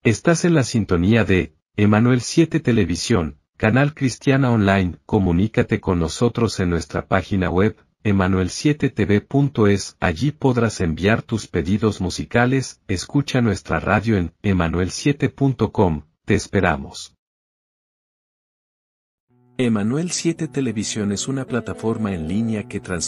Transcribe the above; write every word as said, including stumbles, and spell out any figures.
Estás en la sintonía de Emanuel siete Televisión, canal cristiana online. Comunícate con nosotros en nuestra página web, emanuel siete t v punto es. Allí podrás enviar tus pedidos musicales. Escucha nuestra radio en emanuel siete punto com. Te esperamos. Emanuel siete Televisión es una plataforma en línea que transmite